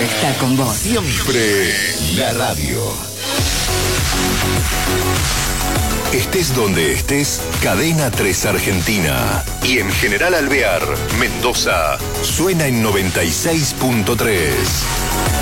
está con vos. Siempre la radio. Estés donde estés, Cadena 3 Argentina. Y en General Alvear, Mendoza, suena en 96.3.